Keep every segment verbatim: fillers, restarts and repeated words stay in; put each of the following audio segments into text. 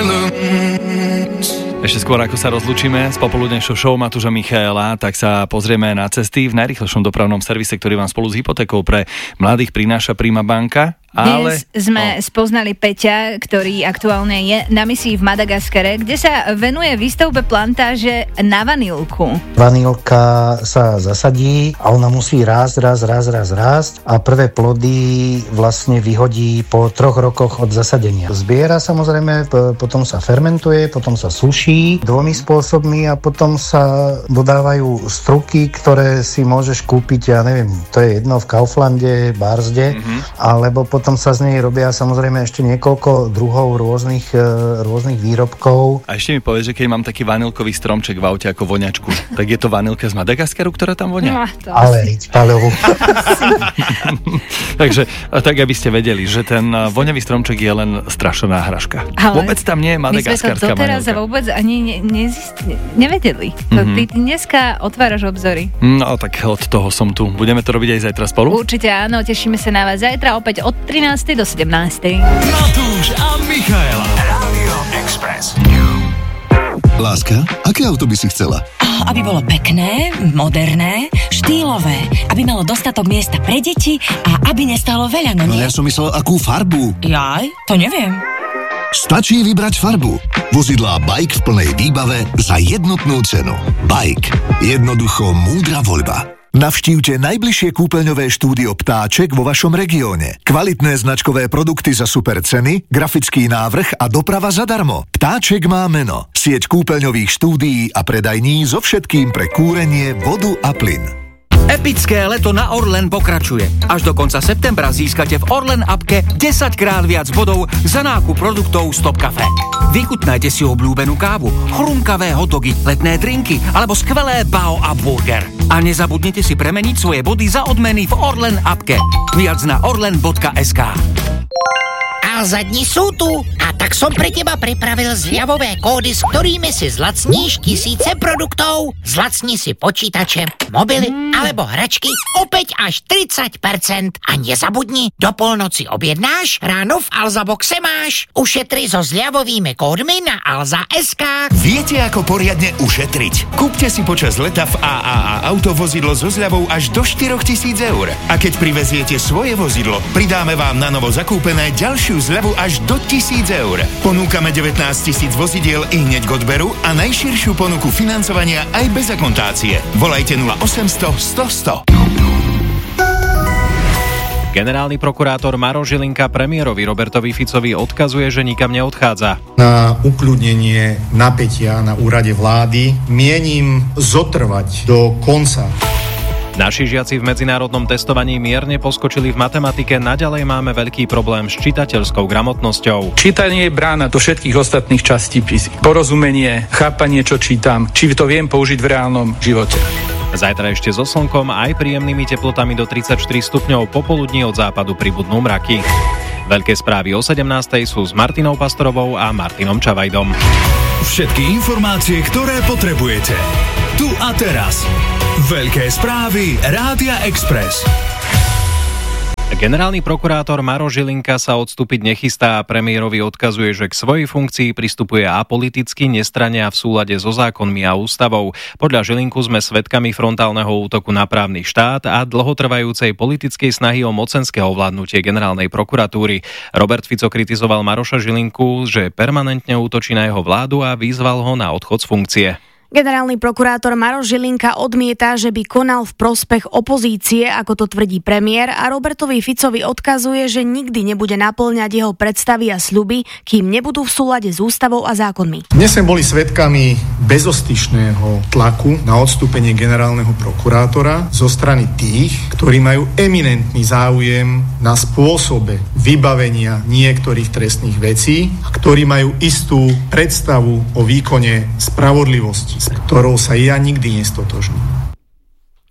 silence. Ešte skôr, ako sa rozlúčime s popoludnejšou show Matúša Michaela, tak sa pozrieme na cesty v najrýchlejšom dopravnom servise, ktorý vám spolu s hypotékou pre mladých prináša Prima banka. Ale... Dnes sme oh. spoznali Peťa, ktorý aktuálne je na misii v Madagaskare, kde sa venuje výstavbe plantáže na vanilku. Vanilka sa zasadí a ona musí rásť, rásť, rásť, rásť, rásť a prvé plody vlastne vyhodí po troch rokoch od zasadenia. Zbiera samozrejme, potom sa fermentuje, potom sa suší dvomi spôsobmi a potom sa dodávajú struky, ktoré si môžeš kúpiť, ja neviem, to je jedno v Kauflande, Barsde, mm-hmm. alebo potom Potom sa z nej robia samozrejme ešte niekoľko druhov rôznych, rôznych výrobkov. A ešte mi povedz, že keď mám taký vanilkový stromček v aute ako voňačku, tak je to vanilka z Madagaskaru, ktorá tam vonia? No, ale ričpaľovú. Takže tak, aby ste vedeli, že ten voňavý stromček je len strašná hraška. Ale vôbec tam nie je madagaskarská vanilka. My sme to doteraz vôbec ani ne, ne, ne, nevedeli. Mm-hmm. Ty dneska otváraš obzory. No tak od toho som tu. Budeme to robiť aj zajtra spolu? Určite áno, tešíme sa na vás zajtra opäť od trinástej do sedemnástej. Matúš a Michaela. Rádio Express. Láska, aké auto by si chcela? Aby bolo pekné, moderné, štýlové, aby malo dostatok miesta pre deti a aby nestálo veľa, no nie? No ja som myslel, akú farbu. Jaj, to neviem. Stačí vybrať farbu. Vozidlá Bike v plnej výbave za jednotnú cenu. Bike. Jednoducho múdra voľba. Navštívte najbližšie kúpeľňové štúdio Ptáček vo vašom regióne. Kvalitné značkové produkty za super ceny, grafický návrh a doprava zadarmo. Ptáček má meno. Sieť kúpeľňových štúdií a predajní so všetkým pre kúrenie, vodu a plyn. Epické leto na Orlen pokračuje. Až do konca septembra získate v Orlen appke desaťkrát viac bodov za nákup produktov Stop Cafe. Vychutnajte si obľúbenú kávu, chrumkavé hotdogy, letné drinky alebo skvelé bao a burger. A nezabudnite si premeniť svoje body za odmeny v Orlen appke. Viac na orlen bodka es ká. Alza dni sú tu a tak som pre teba pripravil zľavové kódy, s ktorými si zlacníš tisíce produktov. Zlacni si počítače, mobily alebo hračky opäť až tridsať percent. A nezabudni, do polnoci objednáš, ráno v Alza boxe máš. Ušetri so zľavovými kódmi na alza bodka es ká. Viete, ako poriadne ušetriť? Kúpte si počas leta v á á á autovozidlo so zľavou až do štyrotisíc eur. A keď priveziete svoje vozidlo, pridáme vám na novo zakúpené ďalšiu zľavu až do tisíc eur. Ponúkame devätnásť tisíc vozidiel i hneď k odberu a najširšiu ponuku financovania aj bez akontácie. Volajte nula osemsto sto sto. Generálny prokurátor Maro Žilinka premiérovi Robertovi Ficovi odkazuje, že nikam neodchádza. Na ukľudnenie napätia na úrade vlády mienim zotrvať do konca. Naši žiaci v medzinárodnom testovaní mierne poskočili v matematike, naďalej máme veľký problém s čitateľskou gramotnosťou. Čítanie je brána do všetkých ostatných častí písy. Porozumenie, chápanie, čo čítam, či to viem použiť v reálnom živote. Zajtra ešte so slnkom aj príjemnými teplotami do tridsaťštyri stupňov, popoludní od západu pribudnú mraky. Veľké správy o sedemnástej sú s Martinou Pastorovou a Martinom Čavajdom. Všetky informácie, ktoré potrebujete. Tu a teraz. Veľké správy Rádia Express. Generálny prokurátor Maro Žilinka sa odstúpiť nechystá a premiérovi odkazuje, že k svojej funkcii pristupuje apoliticky, nestranne a v súlade so zákonmi a ústavou. Podľa Žilinku sme svedkami frontálneho útoku na právny štát a dlhotrvajúcej politickej snahy o mocenské ovládnutie generálnej prokuratúry. Robert Fico kritizoval Maroša Žilinku, že permanentne útočí na jeho vládu a vyzval ho na odchod z funkcie. Generálny prokurátor Maroš Žilinka odmieta, že by konal v prospech opozície, ako to tvrdí premiér, a Robertovi Ficovi odkazuje, že nikdy nebude naplňať jeho predstavy a sľuby, kým nebudú v súlade s ústavou a zákonmi. Dnes sme boli svedkami bezostyšného tlaku na odstúpenie generálneho prokurátora zo strany tých, ktorí majú eminentný záujem na spôsobe vybavenia niektorých trestných vecí a ktorí majú istú predstavu o výkone spravodlivosti, s ktorou sa ja nikdy nestotožním.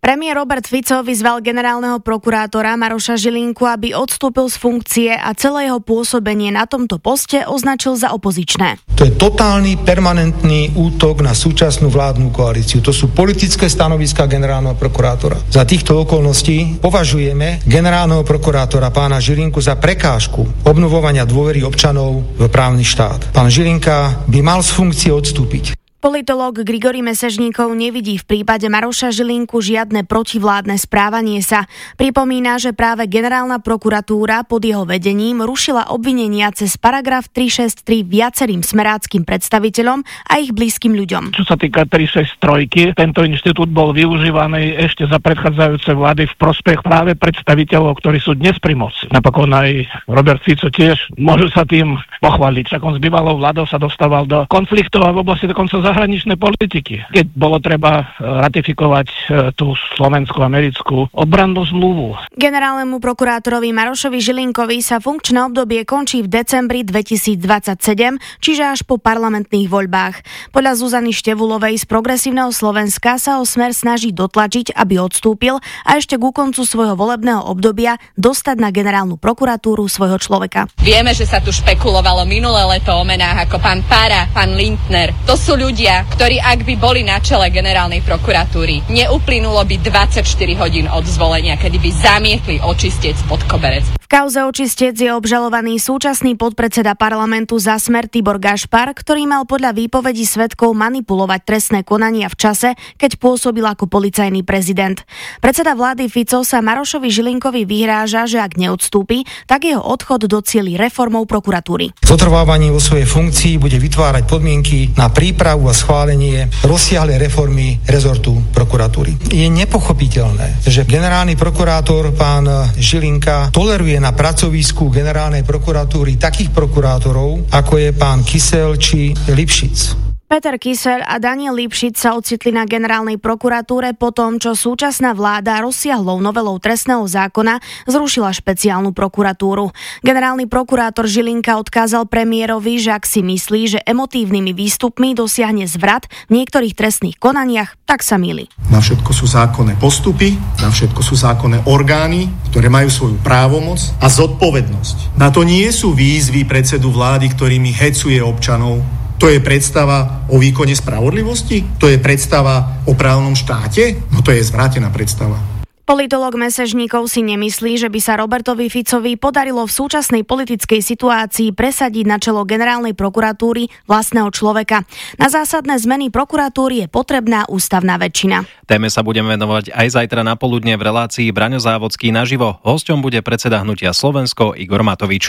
Premiér Robert Fico vyzval generálneho prokurátora Maroša Žilinku, aby odstúpil z funkcie a celé jeho pôsobenie na tomto poste označil za opozičné. To je totálny, permanentný útok na súčasnú vládnu koalíciu. To sú politické stanoviská generálneho prokurátora. Za týchto okolností považujeme generálneho prokurátora pána Žilinku za prekážku obnovovania dôvery občanov v právny štát. Pán Žilinka by mal z funkcie odstúpiť. Politológ Grigory Mesežníkov nevidí v prípade Maroša Žilinku žiadne protivládne správanie sa. Pripomína, že práve generálna prokuratúra pod jeho vedením rušila obvinenia cez paragraf tristošesťdesiattri viacerým smeráckym predstaviteľom a ich blízkym ľuďom. Čo sa týka tristošesťdesiattri, tento inštitút bol využívaný ešte za predchádzajúce vlády v prospech práve predstaviteľov, ktorí sú dnes pri moci. Napokon aj Robert Fico tiež môže sa tým pochváliť, však on s bývalou vládou sa dostával do konfliktov a v oblasti dokonca zahraničnej politiky. Keď bolo treba ratifikovať tú slovensko-americkú obrannú zmluvu. Generálnemu prokurátorovi Marošovi Žilinkovi sa funkčné obdobie končí v decembri dvetisícdvadsaťsedem, čiže až po parlamentných voľbách. Podľa Zuzany Števulovej z Progresívneho Slovenska sa ho Smer snaží dotlačiť, aby odstúpil a ešte ku koncu svojho volebného obdobia dostať na generálnu prokuratúru svojho človeka. Vieme, že sa tu špekulovalo minulé leto o menách ako pán Para, pán Lindner. To sú ľudia, ktorí ak by boli na čele generálnej prokuratúry, neuplynulo by dvadsaťštyri hodín od zvolenia, kedy by zamietli očistec pod koberec. V kauze očistec je obžalovaný súčasný podpredseda parlamentu za Smer Tibor Gašpar, ktorý mal podľa výpovedí svedkov manipulovať trestné konania v čase, keď pôsobil ako policajný prezident. Predseda vlády Fico sa Marošovi Žilinkovi vyhráža, že ak neodstúpi, tak jeho odchod docieli reformou prokuratúry. Zotrvávaním vo svojej funkcii bude vytvárať podmienky na prípravu a schválenie rozsiahlej reformy rezortu prokuratúry. Je nepochopiteľné, že generálny prokurátor pán Žilinka toleruje na pracovisku generálnej prokuratúry takých prokurátorov, ako je pán Kysel či Lipšic. Peter Kysel a Daniel Lipšic sa ocitli na generálnej prokuratúre po tom, čo súčasná vláda rozsiahlou novelou trestného zákona zrušila špeciálnu prokuratúru. Generálny prokurátor Žilinka odkázal premiérovi, že ak si myslí, že emotívnymi výstupmi dosiahne zvrat v niektorých trestných konaniach, tak sa mýli. Na všetko sú zákonné postupy, na všetko sú zákonné orgány, ktoré majú svoju právomoc a zodpovednosť. Na to nie sú výzvy predsedu vlády, ktorými hecuje občanov. To je predstava o výkone spravodlivosti? To je predstava o právnom štáte? No to je zvrátená predstava. Politológ Mesežníkov si nemyslí, že by sa Robertovi Ficovi podarilo v súčasnej politickej situácii presadiť na čelo generálnej prokuratúry vlastného človeka. Na zásadné zmeny prokuratúry je potrebná ústavná väčšina. Téme sa budeme venovať aj zajtra na poludne v relácii Braňo Závodský naživo. Hosťom bude predseda hnutia Slovensko Igor Matovič.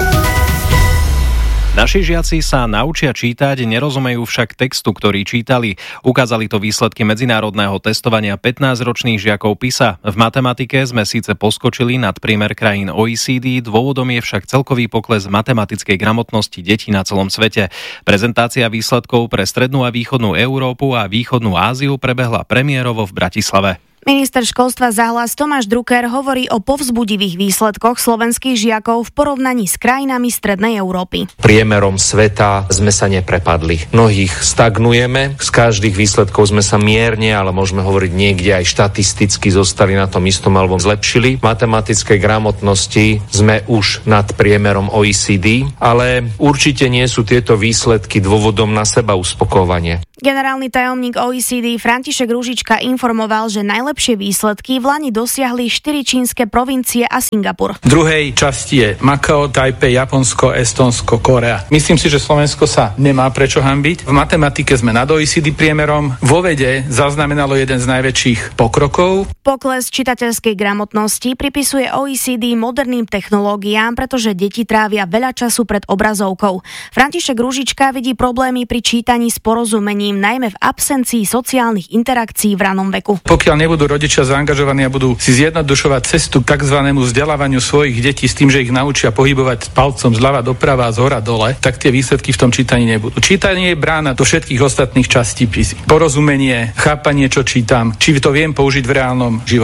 Naši žiaci sa naučia čítať, nerozumejú však textu, ktorý čítali. Ukázali to výsledky medzinárodného testovania pätnásťročných žiakov PISA. V matematike sme síce poskočili nad priemer krajín O E C D, dôvodom je však celkový pokles matematickej gramotnosti detí na celom svete. Prezentácia výsledkov pre strednú a východnú Európu a východnú Áziu prebehla premiérovo v Bratislave. Minister školstva za Hlas Tomáš Drucker hovorí o povzbudivých výsledkoch slovenských žiakov v porovnaní s krajinami strednej Európy. Priemerom sveta sme sa neprepadli. Mnohých stagnujeme, z každých výsledkov sme sa mierne, ale môžeme hovoriť niekde aj štatisticky zostali na tom istom alebo zlepšili. V matematickej gramotnosti sme už nad priemerom O E C D, ale určite nie sú tieto výsledky dôvodom na seba uspokojovanie. Generálny tajomník O E C D František Ružička informoval, že najlepšie výsledky v lani dosiahli štyri čínske provincie a Singapur. V druhej časti je Makao, Taipei, Japonsko, Estonsko, Korea. Myslím si, že Slovensko sa nemá prečo hanbiť. V matematike sme nad O E C D priemerom. Vo vede zaznamenalo jeden z najväčších pokrokov. Pokles čitateľskej gramotnosti pripisuje O E C D moderným technológiám, pretože deti trávia veľa času pred obrazovkou. František Ružička vidí problémy pri čítaní s porozumením, najmä v absencii sociálnych interakcií v ranom veku. Pokiaľ nebudú rodičia zaangažovaní a budú si zjednodušovať cestu k takzvanému vzdelávaniu svojich detí s tým, že ich naučia pohybovať palcom zľava doprava a zhora dole, tak tie výsledky v tom čítaní nebudú. Čítanie je brána do všetkých ostatných častí písy. Porozumenie, chápanie, čo čítam, či to viem použiť v reálnom živote.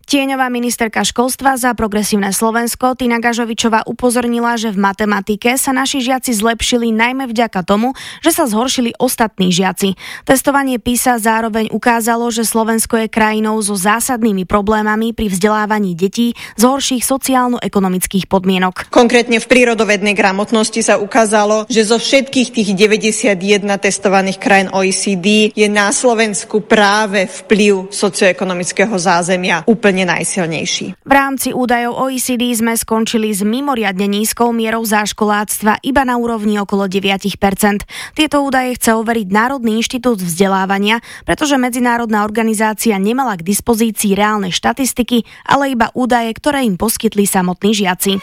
Tieňová ministerka školstva za Progresívne Slovensko Tina Gažovičová upozornila, že v matematike sa naši žiaci zlepšili najmä vďaka tomu, že sa zhoršili ostatní žiaci. Testovanie PISA zároveň ukázalo, že Slovensko je krajinou so zásadnými problémami pri vzdelávaní detí z horších sociálno-ekonomických podmienok. Konkrétne v prírodovednej gramotnosti sa ukázalo, že zo všetkých tých deväťdesiatjeden testovaných krajín ó é cé dé je na Slovensku práve vplyv socioekonomického zázemia úplne najsilnejší. V rámci údajov ó é cé dé sme skončili s mimoriadne nízkou mierou záškoláctva iba na úrovni okolo deväť percent. Tieto údaje chce overiť Národný inštitút vzdelávania, pretože medzinárodná organizácia nemala k dispozícii reálne štatistiky, ale iba údaje, ktoré im poskytli samotní žiaci.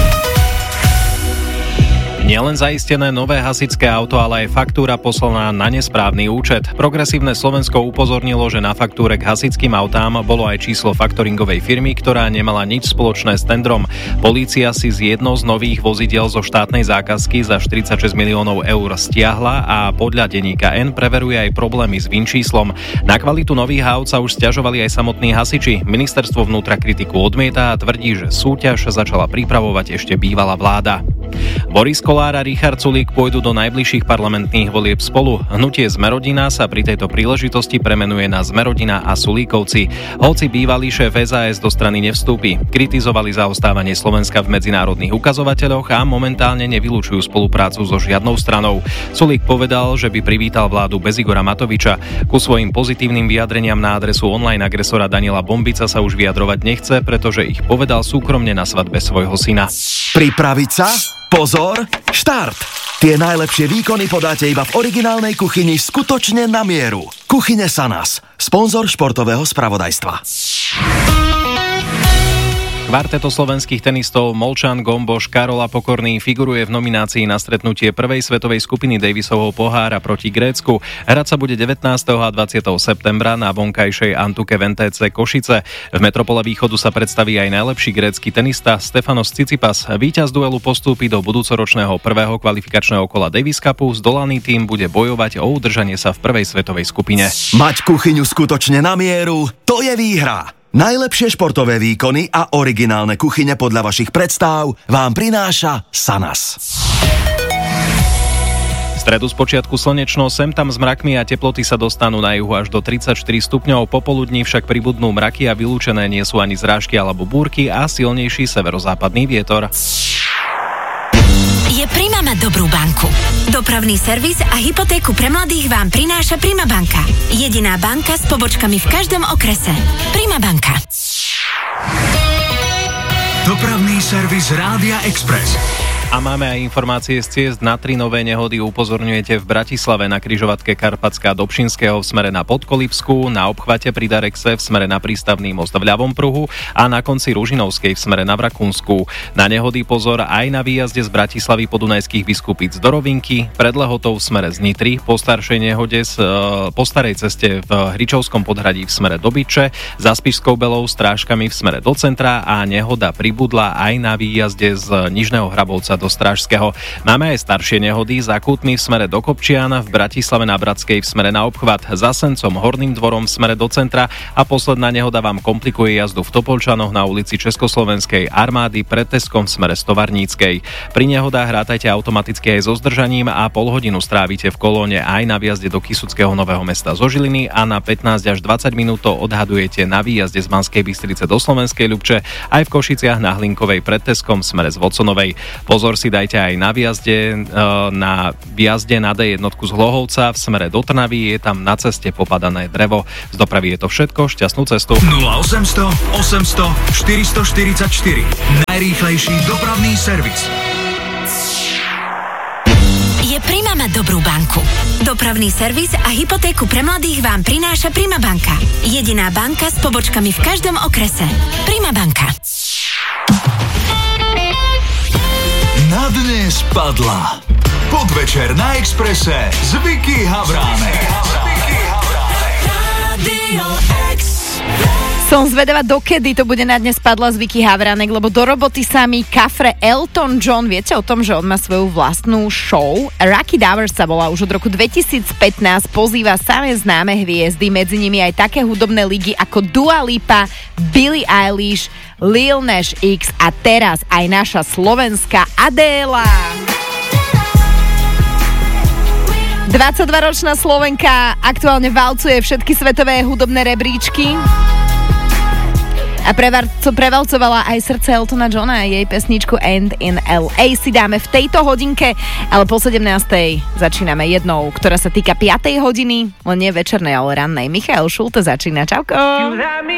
Nielen zaistené nové hasičské auto, ale aj faktúra poslaná na nesprávny účet. Progresívne Slovensko upozornilo, že na faktúre k hasičským autám bolo aj číslo faktoringovej firmy, ktorá nemala nič spoločné s tendrom. Polícia si z jedno z nových vozidiel zo štátnej zákazky za štyridsaťšesť miliónov eur stiahla a podľa denníka N preveruje aj problémy s vinčíslom. Na kvalitu nových aut sa už sťažovali aj samotní hasiči. Ministerstvo vnútra kritiku odmieta a tvrdí, že súťaž začala pripravovať ešte bývalá vláda. Boris Kolár a Richard Sulík pôjdu do najbližších parlamentných volieb spolu. Hnutie Zmerodina sa pri tejto príležitosti premenuje na Zmerodina a Sulíkovci. Hoci bývalý šéf es a es do strany nevstúpi. Kritizovali zaostávanie Slovenska v medzinárodných ukazovateľoch a momentálne nevylučujú spoluprácu so žiadnou stranou. Sulík povedal, že by privítal vládu bez Igora Matoviča. Ku svojim pozitívnym vyjadreniam na adresu online agresora Daniela Bombica sa už vyjadrovať nechce, pretože ich povedal súkromne na svadbe svojho syna. Pripraviť sa? Pozor, štart! Tie najlepšie výkony podáte iba v originálnej kuchyni skutočne na mieru. Kuchyne Sanas, sponzor športového spravodajstva. Kvarteto slovenských tenistov Molčan, Gomboš, Karola Pokorný figuruje v nominácii na stretnutie prvej svetovej skupiny Davisovho pohára proti Grécku. Hrať sa bude devätnásteho a dvadsiateho septembra na vonkajšej Antuke v en té cé Košice. V metropole východu sa predstaví aj najlepší grécky tenista Stefanos Tsitsipas. Víťaz duelu postúpi do budúcoročného prvého kvalifikačného kola Davis Cupu. Zdolaný tým bude bojovať o udržanie sa v prvej svetovej skupine. Mať kuchyňu skutočne na mieru, to je výhra! Najlepšie športové výkony a originálne kuchyne podľa vašich predstáv vám prináša Sanas. V stredu spočiatku slnečno, sem tam s mrakmi a teploty sa dostanú na juhu až do tridsaťštyri stupňov, popoludní však pribudnú mraky a vylúčené nie sú ani zrážky alebo búrky a silnejší severozápadný vietor. Je Prima mať dobrú banku. Dopravný servis a hypotéku pre mladých vám prináša Prima banka. Jediná banka s pobočkami v každom okrese. Prima banka. Dopravný servis Rádia Express. A máme aj informácie z ciest. Na tri nové nehody upozorňujete v Bratislave na križovatke Karpatská Dobšinského v smere na Podkolipskú, na obchvate pri Darexe v smere na prístavný most v ľavom pruhu a na konci Ružinovskej v smere na Vrakunsku. Na nehody pozor aj na výjazde z Bratislavy po Dunajských Biskupíc do Rovinky, pred Lehotou v smere z Nitry, po staršej nehode z, po starej ceste v Hričovskom podhradí v smere do Byče, za Spišskou Belou strážkami v smere do centra a nehoda pribudla aj na výjazde z Nižného Hrabovca do Strážskeho. Máme aj staršie nehody za Kútmi v smere do Kopčian, v Bratislave na Bratskej v smere na obchvat, za Sencom Horným dvorom v smere do centra a posledná nehoda vám komplikuje jazdu v Topolčanoch na ulici Československej armády pred Teskom v smere Stovarníckej. Pri nehodách rátajte automaticky aj so zdržaním a pol hodinu strávite v kolóne aj na výjazde do Kysuckého Nového Mesta zo Žiliny a na pätnásť až dvadsať minút to odhadujete na výjazde z Banskej Bystrice do Slovenskej Ľubče, aj v Košiciach na Hlinkovej pred Teskom v smere z Voconovej. Pozor si dajte aj na výjazde, na výjazde na dé jeden z Hlohovca v smere do Trnavy, je tam na ceste popadané drevo. Z dopravy je to všetko, šťastnú cestu. nula osemsto osemsto štyristoštyridsaťštyri. Najrýchlejší dopravný servis. Je Prima mať dobrú banku. Dopravný servis a hypotéku pre mladých vám prináša Prima banka. Jediná banka s pobočkami v každom okrese. Prima banka. Na dnes padla. Podvečer na Expresse s Vicky Havránek. Radio Express. Som zvedavá, dokedy to bude na Dnes padla z Vicky Havranek, lebo do roboty sa mi kafre Elton John. Viete o tom, že on má svoju vlastnú show? Rocky Hours sa volá, už od roku dvetisícpätnásť, pozýva samé známe hviezdy, medzi nimi aj také hudobné ligy ako Dua Lipa, Billie Eilish, Lil Nas X a teraz aj naša slovenská Adéla. dvadsaťdvaročná Slovenka aktuálne valcuje všetky svetové hudobné rebríčky. A prevalcovala aj srdce Eltona Johna a jej pesničku End in el ej si dáme v tejto hodinke, ale po sedemnástej začíname jednou, ktorá sa týka piatej hodiny, len nie večernej, ale rannej. Michael Schulte začína. Čauko!